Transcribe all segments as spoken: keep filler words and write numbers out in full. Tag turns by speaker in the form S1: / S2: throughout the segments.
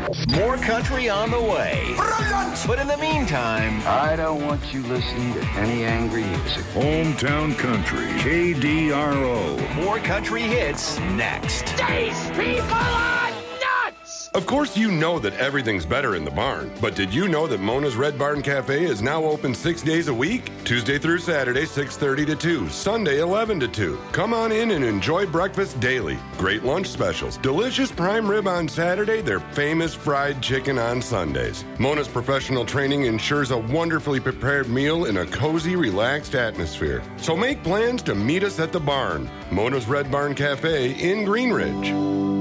S1: More country on the way. Brilliant! But in the meantime,
S2: I don't want you listening to any angry music.
S3: Hometown Country, K D R O.
S1: More country hits next.
S4: These people are nuts!
S5: Of course, you know that everything's better in the barn. But did you know that Mona's Red Barn Cafe is now open six days a week? Tuesday through Saturday, six thirty to two. Sunday, eleven to two. Come on in and enjoy breakfast daily. Great lunch specials. Delicious prime rib on Saturday. Their famous fried chicken on Sundays. Mona's professional training ensures a wonderfully prepared meal in a cozy, relaxed atmosphere. So make plans to meet us at the barn. Mona's Red Barn Cafe in Green Ridge.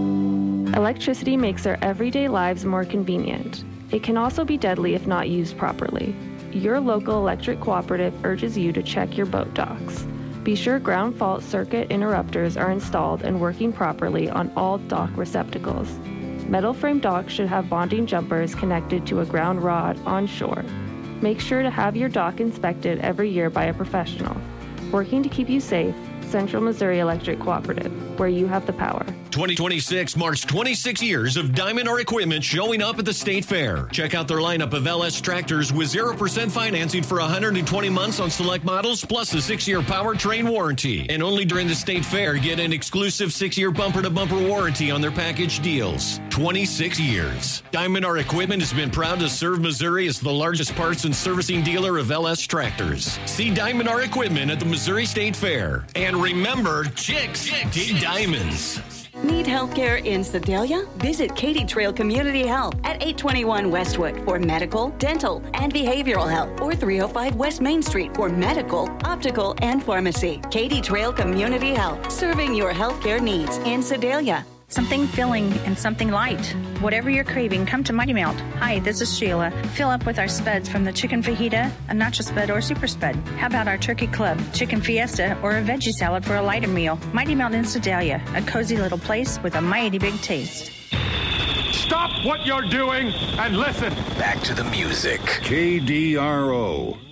S6: Electricity makes our everyday lives more convenient. It can also be deadly if not used properly. Your local electric cooperative urges you to check your boat docks. Be sure ground fault circuit interrupters are installed and working properly on all dock receptacles. Metal frame docks should have bonding jumpers connected to a ground rod on shore. Make sure to have your dock inspected every year by a professional. Working to keep you safe, Central Missouri Electric Cooperative, where you have the power.
S7: twenty twenty-six marks twenty-six years of Diamond R Equipment showing up at the State Fair. Check out their lineup of L S tractors with zero percent financing for one hundred twenty months on select models, plus a six-year powertrain warranty. And only during the State Fair, get an exclusive six-year bumper-to-bumper warranty on their package deals. twenty-six years. Diamond R Equipment has been proud to serve Missouri as the largest parts and servicing dealer of L S tractors. See Diamond R Equipment at the Missouri State Fair. And remember, chicks, chicks dig diamonds.
S8: Need health care in Sedalia? Visit Katy Trail Community Health at eight twenty-one Westwood for medical, dental, and behavioral health, or three oh five West Main Street for medical, optical, and pharmacy. Katy Trail Community Health, serving your health care needs in Sedalia.
S9: Something filling and something light. Whatever you're craving, come to Mighty Melt. Hi, this is Sheila. Fill up with our spuds from the chicken fajita, a nacho spud, or super spud. How about our turkey club, chicken fiesta, or a veggie salad for a lighter meal? Mighty Melt in Sedalia, a cozy little place with a mighty big taste.
S10: Stop what you're doing and listen.
S1: Back to the music.
S3: K D R O.